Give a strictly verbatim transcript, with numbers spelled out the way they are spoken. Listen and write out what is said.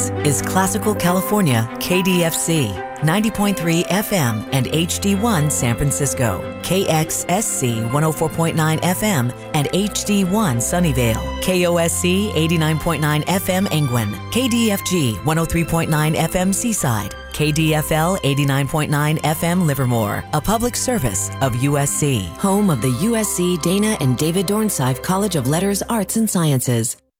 is Classical California K D F C, ninety point three F M and H D one San Francisco, K X S C one oh four point nine F M and H D one Sunnyvale, K O S C eighty-nine point nine F M Engwin, K D F G one oh three point nine F M Seaside, K D F L eighty-nine point nine F M Livermore, a public service of U S C, home of the U S C Dana and David Dornsife College of Letters, Arts, and Sciences.